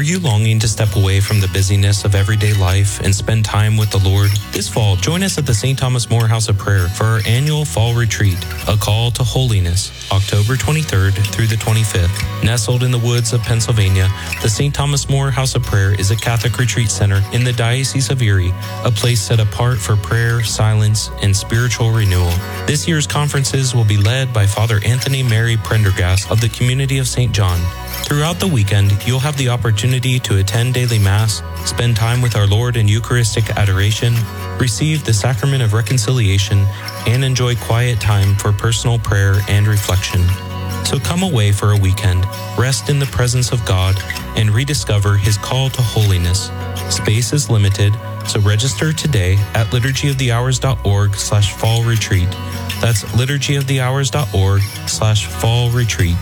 Are you longing to step away from the busyness of everyday life and spend time with the Lord? This fall, join us at the St. Thomas More House of Prayer for our annual Fall Retreat, A Call to Holiness, October 23rd through the 25th. Nestled in the woods of Pennsylvania, the St. Thomas More House of Prayer is a Catholic retreat center in the Diocese of Erie, a place set apart for prayer, silence, and spiritual renewal. This year's conferences will be led by Father Anthony Mary Prendergast of the Community of St. John. Throughout the weekend, you'll have the opportunity to attend daily Mass, spend time with our Lord in Eucharistic adoration, receive the Sacrament of Reconciliation, and enjoy quiet time for personal prayer and reflection. So come away for a weekend, rest in the presence of God, and rediscover His call to holiness. Space is limited, so register today at liturgyofthehours.org/fall retreat. That's liturgyofthehours.org/fall retreat.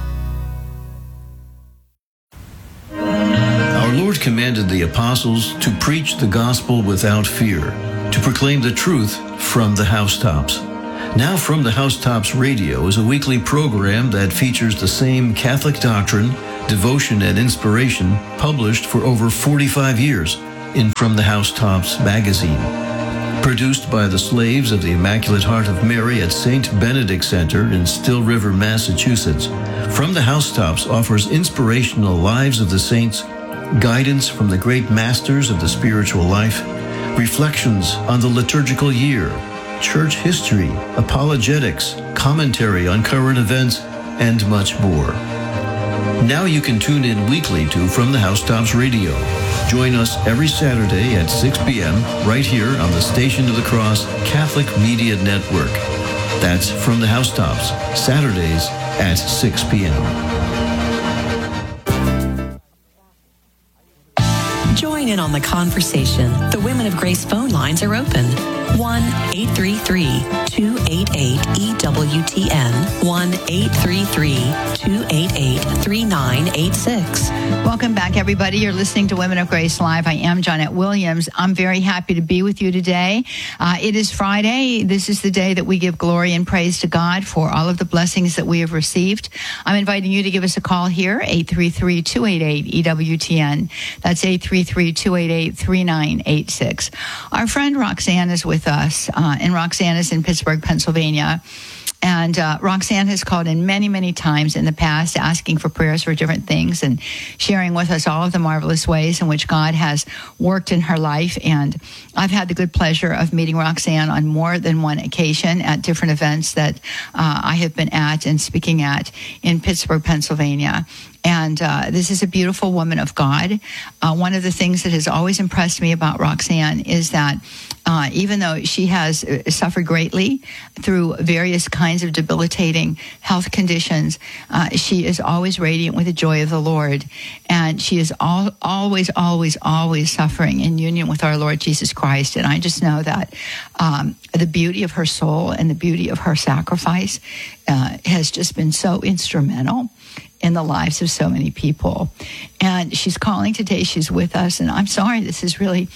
Our Lord commanded the apostles to preach the gospel without fear, to proclaim the truth from the housetops. Now From the Housetops Radio is a weekly program that features the same Catholic doctrine, devotion, and inspiration published for over 45 years in From the Housetops magazine. Produced by the slaves of the Immaculate Heart of Mary at St. Benedict Center in Still River, Massachusetts, From the Housetops offers inspirational lives of the saints, guidance from the great masters of the spiritual life, reflections on the liturgical year, church history, apologetics, commentary on current events, and much more. Now you can tune in weekly to From the Housetops Radio. Join us every Saturday at 6 p.m. right here on the Station of the Cross Catholic Media Network. That's From the Housetops, Saturdays at 6 p.m. Join in on the conversation. The Women of Grace phone lines are open. 1-833-288-EWTN. 1-833-288-3986. Welcome back, everybody. You're listening to Women of Grace Live. I am Jeanette Williams. I'm very happy to be with you today. It is Friday. This is the day that we give glory and praise to God for all of the blessings that we have received. I'm inviting you to give us a call here, 833-288-EWTN. That's 833-288-3986. Our friend Roxanne is with us, and Roxanne is in Pittsburgh, Pennsylvania. And Roxanne has called in many, many times in the past asking for prayers for different things and sharing with us all of the marvelous ways in which God has worked in her life. And I've had the good pleasure of meeting Roxanne on more than one occasion at different events that I have been at and speaking at in Pittsburgh, Pennsylvania. And this is a beautiful woman of God. One of the things that has always impressed me about Roxanne is that even though she has suffered greatly through various kinds of debilitating health conditions, she is always radiant with the joy of the Lord. And she is always suffering in union with our Lord Jesus Christ. And I just know that the beauty of her soul and the beauty of her sacrifice has just been so instrumental in the lives of so many people. And she's calling today. She's with us. And I'm sorry, this is really,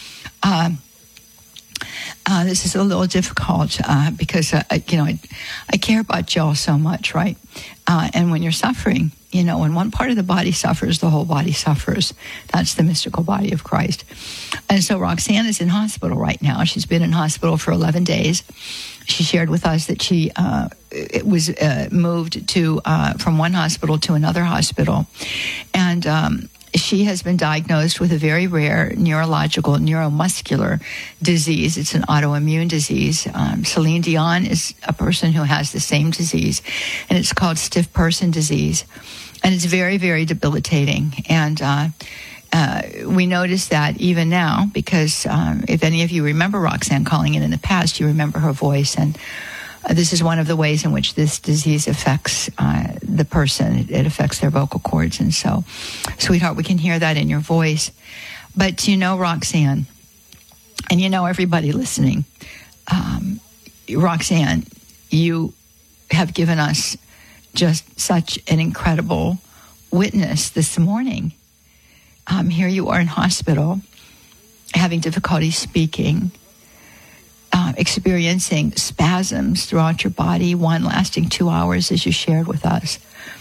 this is a little difficult because, I care about y'all so much, right? And when you're suffering, when one part of the body suffers, the whole body suffers. That's the mystical body of Christ. And so Roxanne is in hospital right now. She's been in hospital for 11 days. She shared with us that she was moved to from one hospital to another hospital. And she has been diagnosed with a very rare neurological, neuromuscular disease. It's an autoimmune disease. Celine Dion is a person who has the same disease, and it's called stiff person disease. And it's very, very debilitating. And we notice that even now, because if any of you remember Roxanne calling in the past, you remember her voice. And this is one of the ways in which this disease affects the person. It affects their vocal cords. And so, sweetheart, we can hear that in your voice. But Roxanne, and everybody listening, Roxanne, you have given us just such an incredible witness this morning. Here you are in hospital, having difficulty speaking, experiencing spasms throughout your body, one lasting 2 hours, as you shared with us.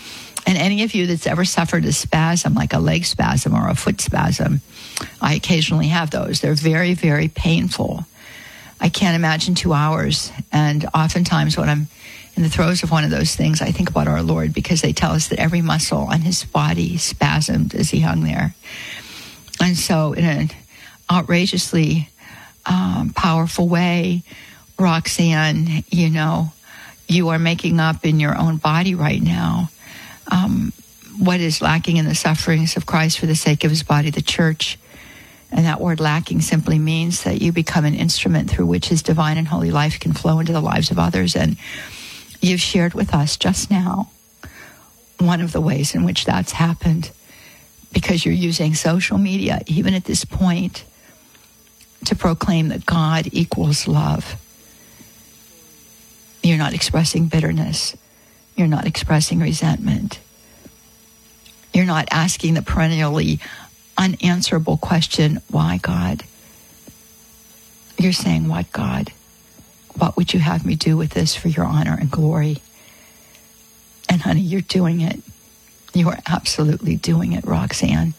And any of you that's ever suffered a spasm, like a leg spasm or a foot spasm, I occasionally have those. They're very, very painful. I can't imagine 2 hours. And oftentimes when I'm in the throes of one of those things, I think about our Lord, because they tell us that every muscle on his body spasmed as he hung there. And so in an outrageously powerful way, Roxanne, you are making up in your own body right now what is lacking in the sufferings of Christ for the sake of his body, the church. And that word lacking simply means that you become an instrument through which his divine and holy life can flow into the lives of others. And you've shared with us just now one of the ways in which that's happened, because you're using social media, even at this point, to proclaim that God equals love. You're not expressing bitterness. You're not expressing resentment. You're not asking the perennially unanswerable question, why, God? You're saying, what, God? What would you have me do with this for your honor and glory? And honey, you're doing it. You are absolutely doing it, Roxanne.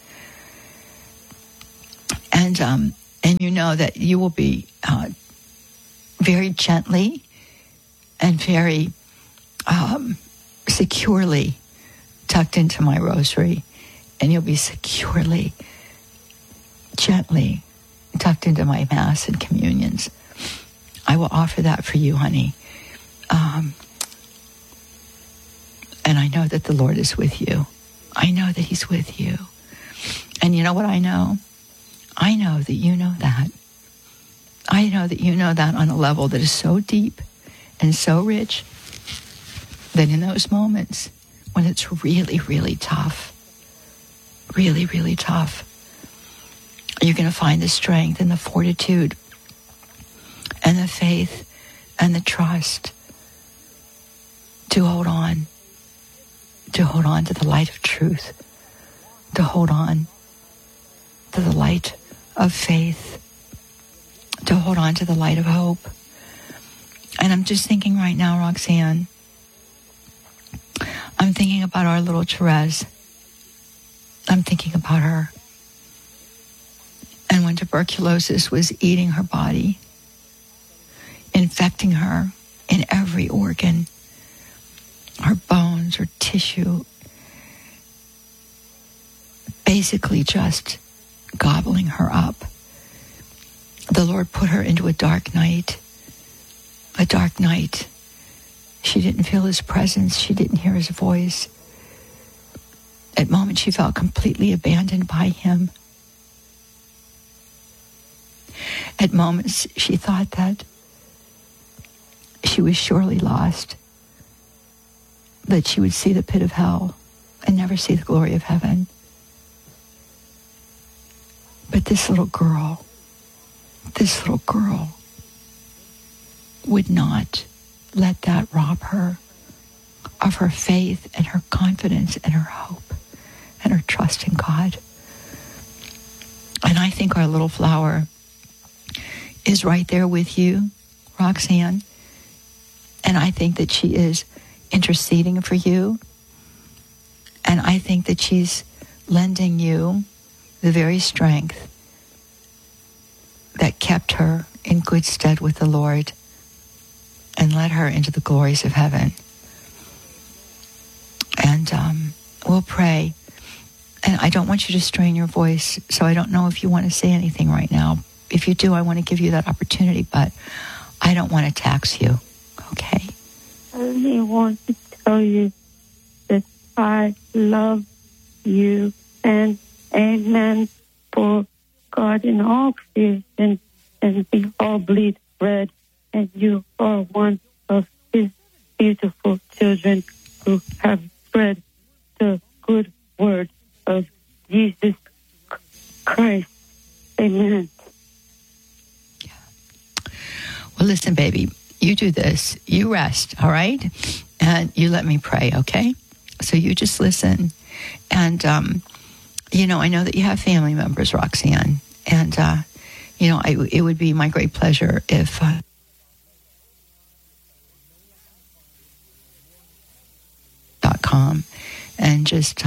And you know that you will be very gently and very securely tucked into my rosary, and you'll be securely, gently tucked into my Mass and communions. I will offer that for you, honey. And I know that the Lord is with you. I know that he's with you. And you know what I know? I know that you know that. I know that you know that on a level that is so deep and so rich that in those moments when it's really, really tough, really, really tough, you're going to find the strength and the fortitude and the faith and the trust to hold on to the light of truth, to hold on to the light of faith, to hold on to the light of hope. And I'm just thinking right now, Roxanne, I'm thinking about our little Therese. I'm thinking about her. And when tuberculosis was eating her body, infecting her in every organ, her bones, her tissue, basically just gobbling her up, the Lord put her into a dark night. A dark night. She didn't feel his presence. She didn't hear his voice. At moments, she felt completely abandoned by him. At moments, she thought that she was surely lost, that she would see the pit of hell and never see the glory of heaven. But this little girl would not let that rob her of her faith and her confidence and her hope and her trust in God. And I think our little flower is right there with you, Roxanne. And I think that she is interceding for you. And I think that she's lending you the very strength that kept her in good stead with the Lord and led her into the glories of heaven. And we'll pray. And I don't want you to strain your voice, so I don't know if you want to say anything right now. If you do, I want to give you that opportunity, but I don't want to tax you, okay? I only want to tell you that I love you, and amen for God in all creation, and we all bleed red, and you are one of his beautiful children who have spread the good word of Jesus Christ. Amen. Yeah. Well, listen, baby, you do this. You rest, all right? And you let me pray, okay? So you just listen. And, I know that you have family members, Roxanne. And, it would be my great pleasure if... gmail.com and just,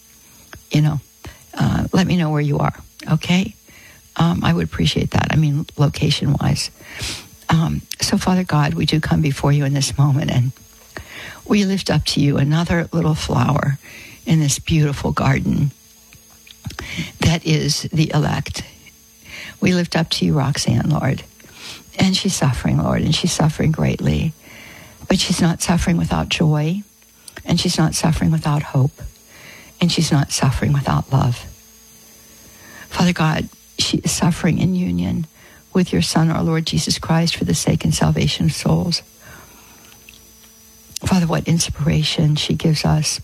let me know where you are, okay? I would appreciate that. I mean, location-wise. So, Father God, we do come before you in this moment, and we lift up to you another little flower in this beautiful garden that is the elect. We lift up to you Roxanne, Lord, and she's suffering, Lord, and she's suffering greatly, but she's not suffering without joy, and she's not suffering without hope, and she's not suffering without love. Father God, she is suffering in union with your Son, our Lord Jesus Christ, for the sake and salvation of souls. Father, what inspiration she gives us,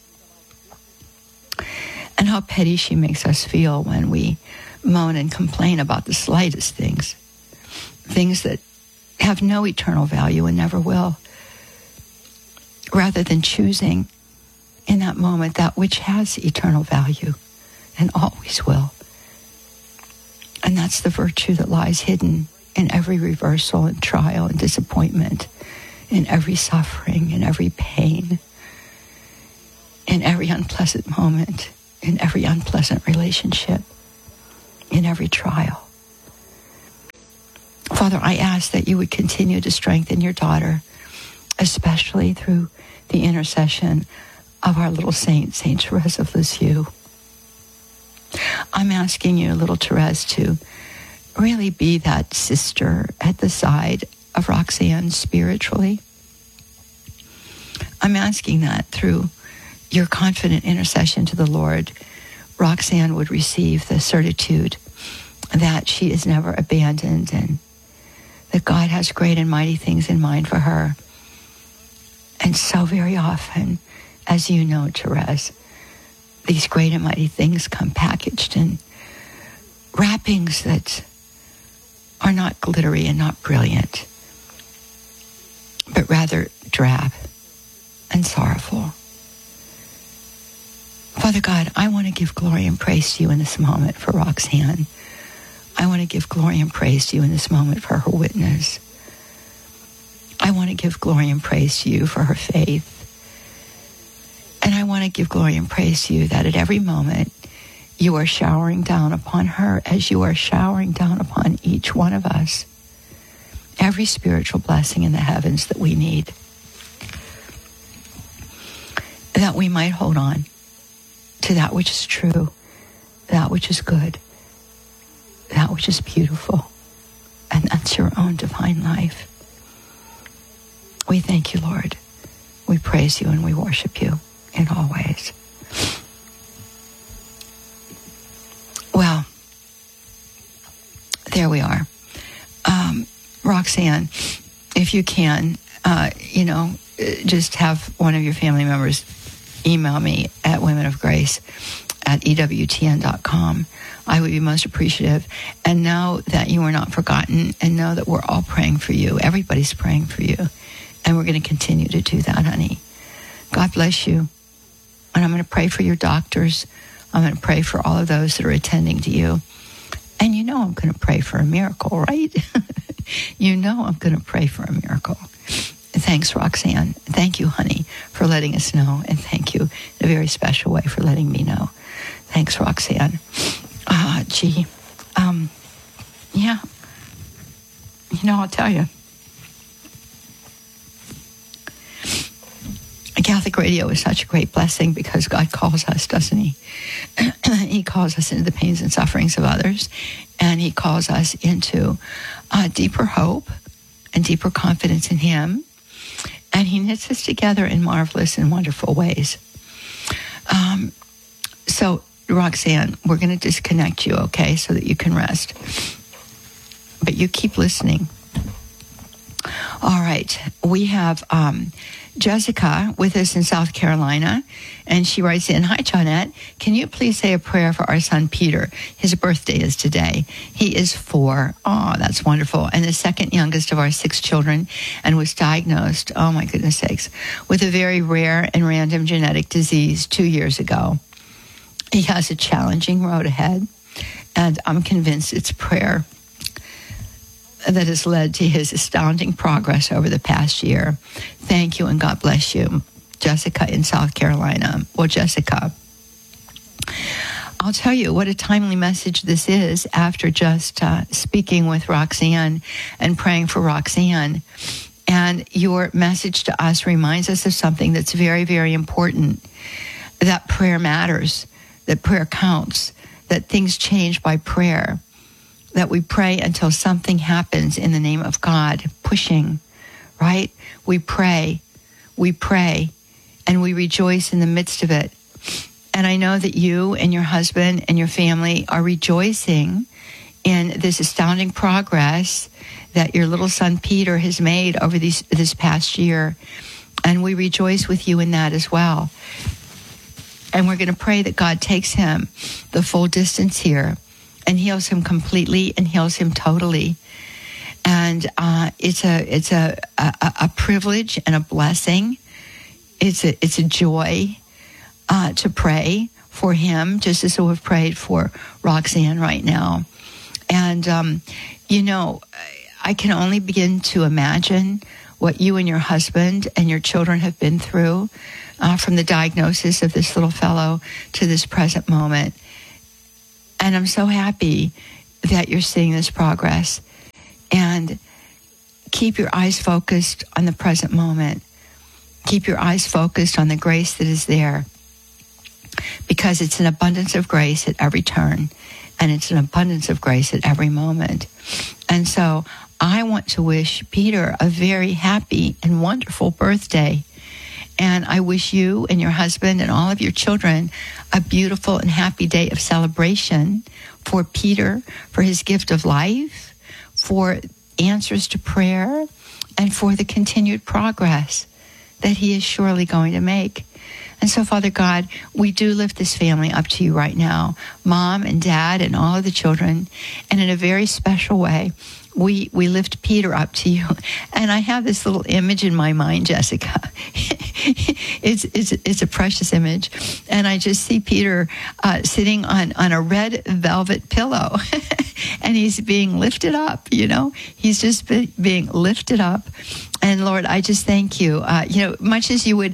and how petty she makes us feel when we moan and complain about the slightest things that have no eternal value and never will, rather than choosing in that moment that which has eternal value and always will. And that's the virtue that lies hidden in every reversal and trial and disappointment, in every suffering, in every pain, in every unpleasant moment, in every unpleasant relationship, in every trial. Father, I ask that you would continue to strengthen your daughter, especially through the intercession of our little saint, Saint Therese of Lisieux. I'm asking you, little Therese, to really be that sister at the side of Roxanne spiritually. I'm asking that through your confident intercession to the Lord, Roxanne would receive the certitude that she is never abandoned and that God has great and mighty things in mind for her. And so very often, as you know, Therese, these great and mighty things come packaged in wrappings that are not glittery and not brilliant, but rather drab and sorrowful. Father God, I want to give glory and praise to you in this moment for Roxanne. I want to give glory and praise to you in this moment for her witness. I want to give glory and praise to you for her faith. And I want to give glory and praise to you that at every moment you are showering down upon her as you are showering down upon each one of us every spiritual blessing in the heavens that we need, that we might hold on to that which is true, that which is good, that which is beautiful, and that's your own divine life. We thank you, Lord. We praise you and we worship you in all ways. Well, there we are. Roxanne, if you can, just have one of your family members email me at womenofgrace@ewtn.com. I would be most appreciative. And know that you are not forgotten, and know that we're all praying for you. Everybody's praying for you. And we're going to continue to do that, honey. God bless you. And I'm going to pray for your doctors. I'm going to pray for all of those that are attending to you. And you know I'm going to pray for a miracle, right? You know I'm going to pray for a miracle. Thanks, Roxanne. Thank you, honey, for letting us know. And thank you in a very special way for letting me know. Thanks, Roxanne. Yeah. I'll tell you. Catholic radio is such a great blessing because God calls us, doesn't he? He calls us into the pains and sufferings of others, and he calls us into deeper hope and deeper confidence in him, and he knits us together in marvelous and wonderful ways. So, Roxanne, we're going to disconnect you, okay, so that you can rest. But you keep listening. All right, we have Jessica with us in South Carolina, and she writes in, "Hi, Johnette. Can you please say a prayer for our son, Peter? His birthday is today. He is 4. Oh, that's wonderful. And the second youngest of our 6 children, and was diagnosed, oh my goodness sakes, with a very rare and random genetic disease 2 years ago. He has a challenging road ahead, and I'm convinced it's prayer that has led to his astounding progress over the past year. Thank you, and God bless you." Jessica in South Carolina. Well, Jessica, I'll tell you what a timely message this is after just speaking with Roxanne and praying for Roxanne. And your message to us reminds us of something that's very, very important, that prayer matters, that prayer counts, that things change by prayer, that we pray until something happens in the name of God, pushing, right? We pray, and we rejoice in the midst of it. And I know that you and your husband and your family are rejoicing in this astounding progress that your little son Peter has made over this past year. And we rejoice with you in that as well. And we're going to pray that God takes him the full distance here and heals him completely and heals him totally. And it's a privilege and a blessing. It's a joy to pray for him, just as we've prayed for Roxanne right now. And, I can only begin to imagine what you and your husband and your children have been through from the diagnosis of this little fellow to this present moment. And I'm so happy that you're seeing this progress. And keep your eyes focused on the present moment. Keep your eyes focused on the grace that is there, because it's an abundance of grace at every turn, and it's an abundance of grace at every moment. And so I want to wish Peter a very happy and wonderful birthday. And I wish you and your husband and all of your children a beautiful and happy day of celebration for Peter, for his gift of life, for answers to prayer, and for the continued progress that he is surely going to make. And so, Father God, we do lift this family up to you right now, Mom and Dad and all of the children. And in a very special way, we lift Peter up to you. And I have this little image in my mind, Jessica. It's a precious image. And I just see Peter sitting on a red velvet pillow. And he's being lifted up, He's just being lifted up. And Lord, I just thank you. Much as you would,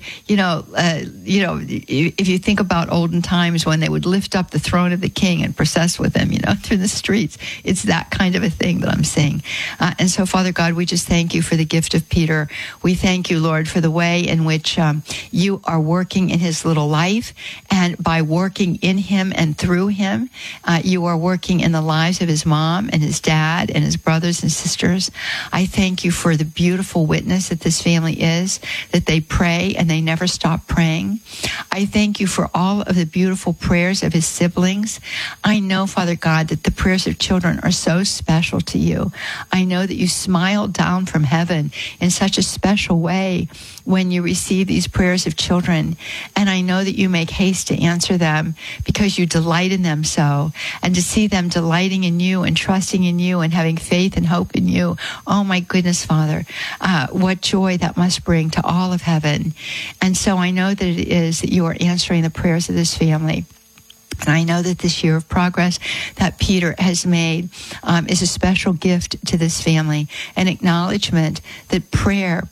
if you think about olden times when they would lift up the throne of the king and process with him, through the streets, it's that kind of a thing that I'm seeing. And so, Father God, we just thank you for the gift of Peter. We thank you, Lord, for the way in which you are working in his little life. And by working in him and through him, you are working in the lives of his mom and his dad and his brothers and sisters. I thank you for the beautiful witness that this family is, that they pray and they never stop praying. I thank you for all of the beautiful prayers of his siblings. I know, Father God, that the prayers of children are so special to you. I know that you smile down from heaven in such a special way when you receive these prayers of children. And I know that you make haste to answer them because you delight in them so. And to see them delighting in you and trusting in you and having faith and hope in you. Oh my goodness, Father, what joy that must bring to all of heaven. And so I know that it is that you are answering the prayers of this family. And I know that this year of progress that Peter has made is a special gift to this family, an acknowledgement that prayer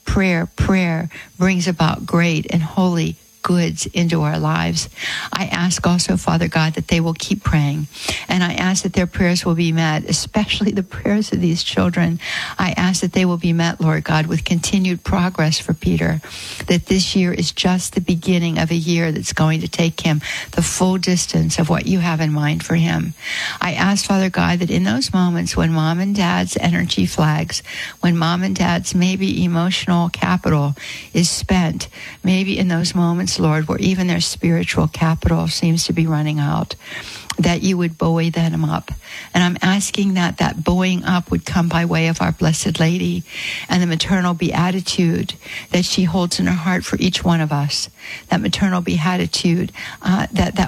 brings about great and holy goods into our lives. I ask also, Father God, that they will keep praying. And I ask that their prayers will be met, especially the prayers of these children. I ask that they will be met, Lord God, with continued progress for Peter, that this year is just the beginning of a year that's going to take him the full distance of what you have in mind for him. I ask, Father God, that in those moments when mom and dad's energy flags, when mom and dad's maybe emotional capital is spent, maybe in those moments, Lord, where even their spiritual capital seems to be running out, that you would buoy them up. And I'm asking that buoying up would come by way of our Blessed Lady and the maternal beatitude that she holds in her heart for each one of us. That maternal beatitude that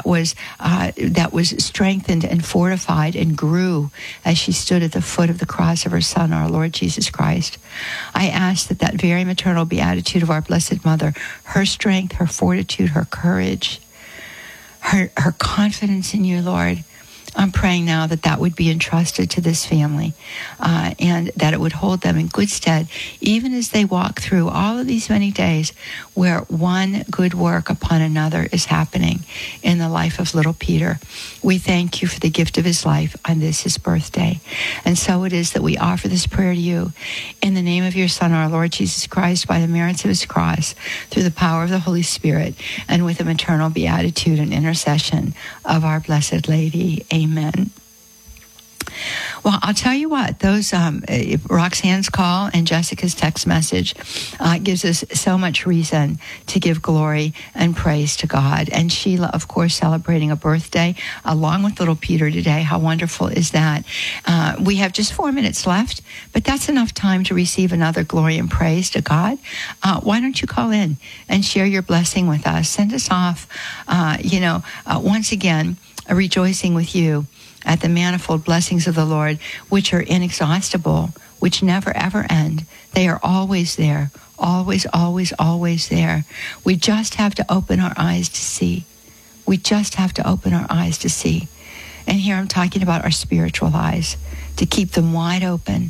was strengthened and fortified and grew as she stood at the foot of the cross of her Son, our Lord Jesus Christ. I ask that very maternal beatitude of our Blessed Mother, her strength, her fortitude, her courage, her confidence in you, Lord, I'm praying now that that would be entrusted to this family and that it would hold them in good stead, even as they walk through all of these many days where one good work upon another is happening in the life of little Peter. We thank you for the gift of his life on this, his birthday. And so it is that we offer this prayer to you in the name of your Son, our Lord Jesus Christ, by the merits of his cross, through the power of the Holy Spirit, and with the maternal beatitude and intercession of our Blessed Lady. Amen. Well, I'll tell you what, those Roxanne's call and Jessica's text message gives us so much reason to give glory and praise to God. And Sheila, of course, celebrating a birthday along with little Peter today. How wonderful is that? We have just 4 minutes left, but that's enough time to receive another glory and praise to God. Why don't you call in and share your blessing with us? Send us off, once again, rejoicing with you at the manifold blessings of the Lord, which are inexhaustible, which never, ever end. They are always there, always, always, always there. We just have to open our eyes to see. We just have to open our eyes to see. And here I'm talking about our spiritual eyes, to keep them wide open,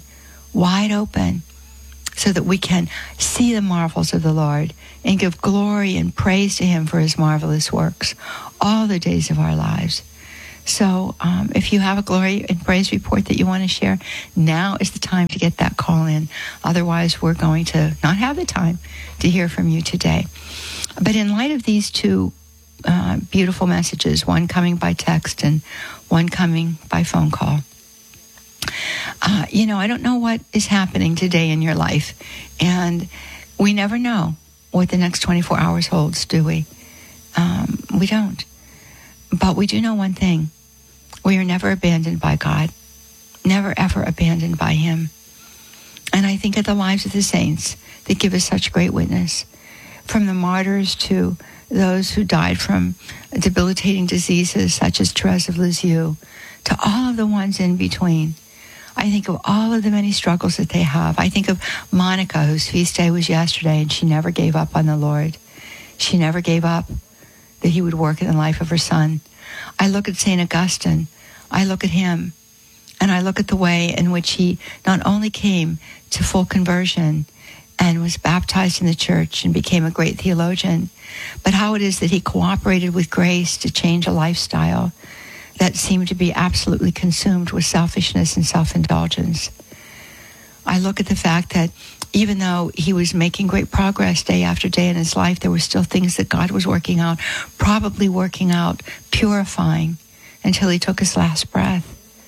so that we can see the marvels of the Lord and give glory and praise to him for his marvelous works all the days of our lives. So if you have a glory and praise report that you want to share, now is the time to get that call in. Otherwise, we're going to not have the time to hear from you today. But in light of these two beautiful messages, one coming by text and one coming by phone call, I don't know what is happening today in your life. And we never know what the next 24 hours holds, do we? We don't. But we do know one thing. We are never abandoned by God, never, ever abandoned by him. And I think of the lives of the saints that give us such great witness, from the martyrs to those who died from debilitating diseases such as Therese of Lisieux, to all of the ones in between. I think of all of the many struggles that they have. I think of Monica, whose feast day was yesterday, and she never gave up on the Lord. She never gave up that he would work in the life of her son. I look at St. Augustine. I look at him, and I look at the way in which he not only came to full conversion and was baptized in the church and became a great theologian, but how it is that he cooperated with grace to change a lifestyle that seemed to be absolutely consumed with selfishness and self-indulgence. I look at the fact that even though he was making great progress day after day in his life, there were still things that God was working out, probably working out, purifying, until he took his last breath.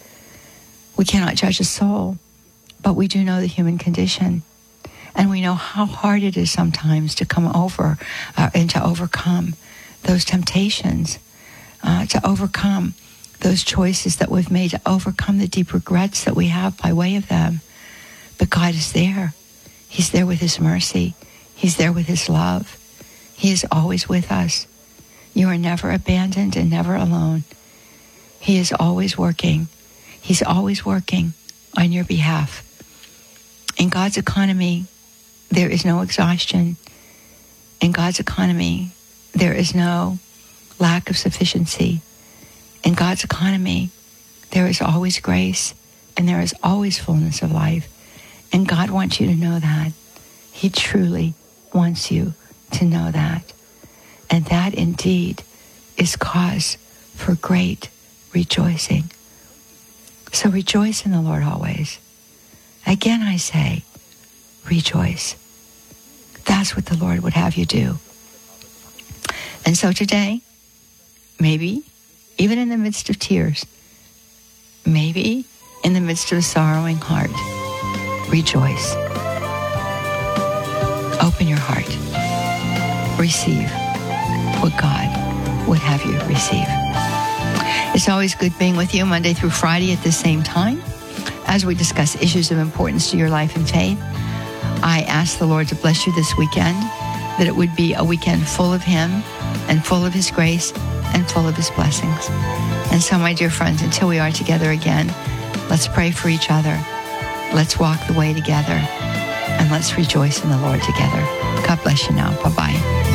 We cannot judge a soul, but we do know the human condition. And we know how hard it is sometimes to come over and to overcome those temptations, to overcome those choices that we've made, to overcome the deep regrets that we have by way of them. But God is there. He's there with his mercy. He's there with his love. He is always with us. You are never abandoned and never alone. He is always working. He's always working on your behalf. In God's economy, there is no exhaustion. In God's economy, there is no lack of sufficiency. In God's economy, there is always grace and there is always fullness of life. And God wants you to know that. He truly wants you to know that. And that indeed is cause for great rejoicing. So rejoice in the Lord always. Again, I say, rejoice. That's what the Lord would have you do. And so today, maybe even in the midst of tears, maybe in the midst of a sorrowing heart, rejoice. Open your heart. Receive what God would have you receive. It's always good being with you Monday through Friday at the same time as we discuss issues of importance to your life and faith. I ask the Lord to bless you this weekend, that it would be a weekend full of him and full of his grace and full of his blessings. And so, my dear friends, until we are together again, let's pray for each other. Let's walk the way together, and let's rejoice in the Lord together. God bless you now. Bye-bye.